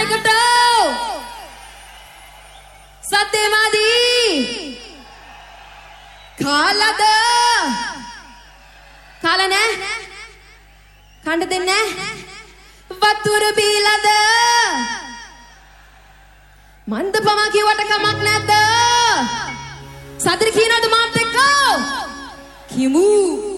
එකට සත්‍යමාදී කාලද කාල නෑ කන්න දෙන්නේ වතුර බීලද මන්ද පමා කිව්වට කමක් නැද්ද සතර කියනවද මාත් එක්ක කිමු